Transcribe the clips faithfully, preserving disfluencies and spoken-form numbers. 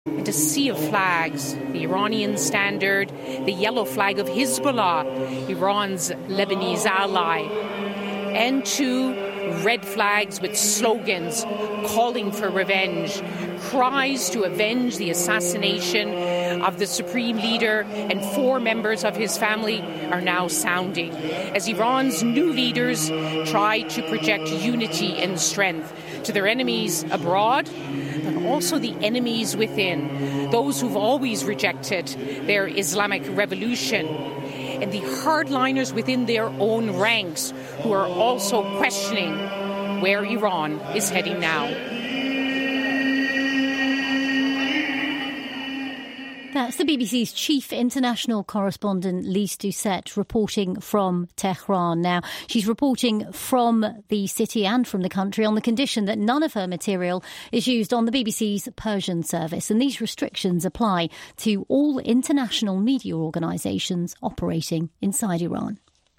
And a sea of flags, the Iranian standard, the yellow flag of Hezbollah, Iran's Lebanese ally, and two red flags with slogans calling for revenge, cries to avenge the assassination of the supreme leader and four members of his family are now sounding as Iran's new leaders try to project unity and strength to their enemies abroad, but also the enemies within, those who've always rejected their Islamic revolution, and the hardliners within their own ranks who are also questioning where Iran is heading now. That's the B B C's chief international correspondent, Lise Doucette, reporting from Tehran. Now, she's reporting from the city and from the country on the condition that none of her material is used on the B B C's Persian service. And these restrictions apply to all international media organisations operating inside Iran.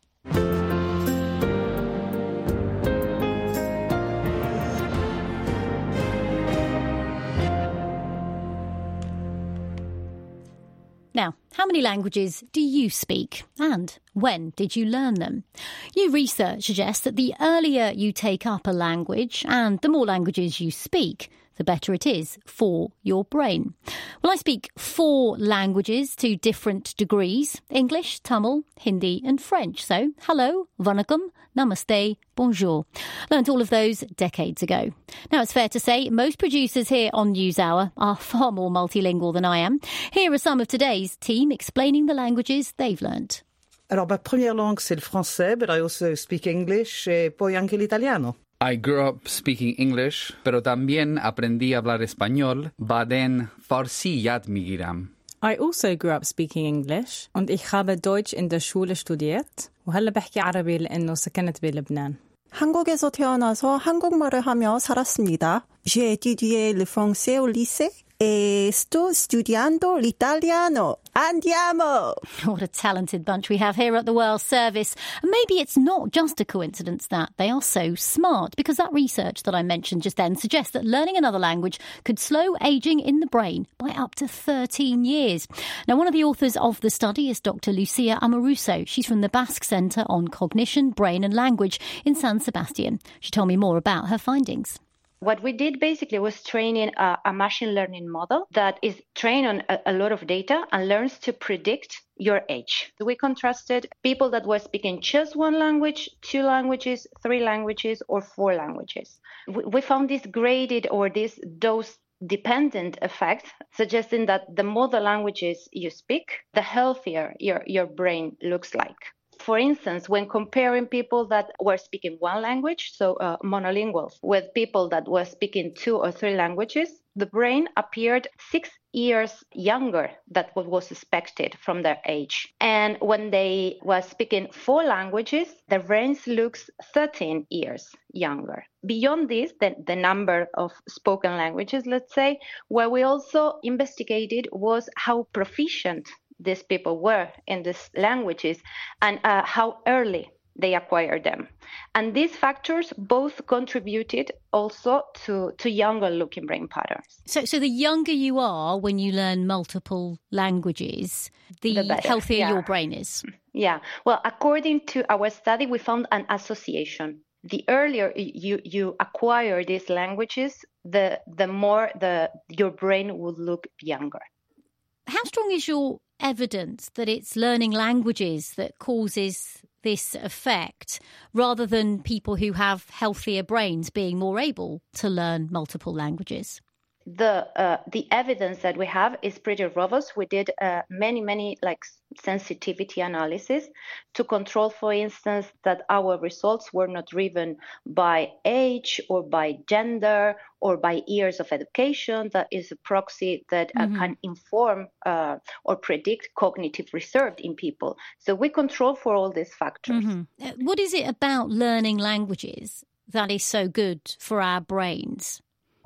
Now, how many languages do you speak and when did you learn them? New research suggests that the earlier you take up a language and the more languages you speak, the better it is for your brain. Well, I speak four languages to different degrees: English, Tamil, Hindi and French. So, hello, vanakkam, namaste, bonjour. Learned all of those decades ago. Now, it's fair to say most producers here on NewsHour are far more multilingual than I am. Here are some of today's team explaining the languages they've learnt. Alors, ma première langue, c'est le français, but I also speak English e poi anche l'italiano. I grew up speaking English, pero también aprendí a hablar español, baden Farsi yad migiram. I also grew up speaking English und ich habe Deutsch in der Schule studiert وهلا بحكي عربي لأنه سكنت بلبنان. 한국에서 태어나서 한국말을 하며 살았습니다. J'ai étudié le français au lycée et sto studiando l'italiano. Andiamo! What a talented bunch we have here at the World Service. And maybe it's not just a coincidence that they are so smart, because that research that I mentioned just then suggests that learning another language could slow ageing in the brain by up to thirteen years. Now, one of the authors of the study is Doctor Lucia Amoruso. She's from the Basque Centre on Cognition, Brain and Language in San Sebastian. She told me more about her findings. What we did basically was training a, a machine learning model that is trained on a, a lot of data and learns to predict your age. We contrasted people that were speaking just one language, two languages, three languages, or four languages. We, we found this graded or this dose dependent effect, suggesting that the more the languages you speak, the healthier your, your brain looks like. For instance, when comparing people that were speaking one language, so uh, monolinguals, with people that were speaking two or three languages, the brain appeared six years younger than what was expected from their age. And when they were speaking four languages, their brains looks thirteen years younger. Beyond this, the, the number of spoken languages, let's say, what we also investigated was how proficient these people were in these languages and uh, how early they acquired them. And these factors both contributed also to, to younger looking brain patterns. So so the younger you are when you learn multiple languages, the, The better, healthier yeah. your brain is. Yeah, well, according to our study, we found an association. The earlier you, you acquire these languages, the, the more the, your brain will look younger. How strong is your evidence that it's learning languages that causes this effect, rather than people who have healthier brains being more able to learn multiple languages? The uh, the evidence that we have is pretty robust. We did uh, many, many like sensitivity analysis to control, for instance, that our results were not driven by age or by gender or by years of education. That is a proxy that uh, mm-hmm. can inform uh, or predict cognitive reserve in people. So we control for all these factors. Mm-hmm. What is it about learning languages that is so good for our brains?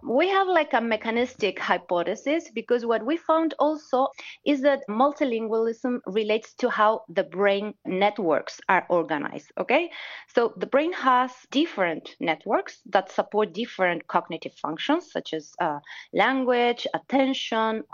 We have like a mechanistic hypothesis because what we found also is that multilingualism relates to how the brain networks are organized, okay? So the brain has different networks that support different cognitive functions such as uh, language, attention,